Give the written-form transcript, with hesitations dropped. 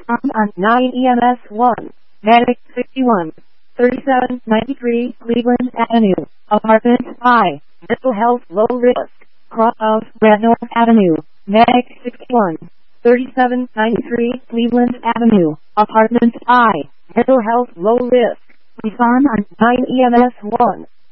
Respond on 9 EMS 1. Medic 61. 3793 Cleveland Avenue. Apartment I. Mental health low risk. Cross of Randolph Avenue. Medic 61. 3793 Cleveland Avenue. Apartment I. Mental health low risk. Respond on 9 EMS 1.